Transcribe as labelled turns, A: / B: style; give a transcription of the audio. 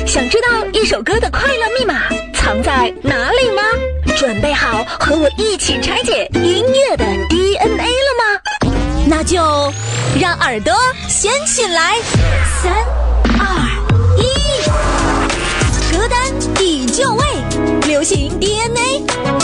A: 想知道一首歌的快乐密码藏在哪里吗？准备好和我一起拆解音乐的 DNA 了吗？那就让耳朵先起来，3、2、1，歌单已就位，流行 DNA。